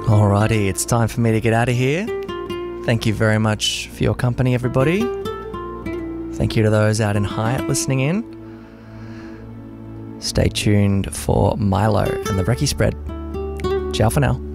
Alrighty, it's time for me to get out of here. Thank you very much for your company, everybody. Thank you to those out in Hyatt listening in. Stay tuned for Milo and the Brekkie Spread. Ciao for now.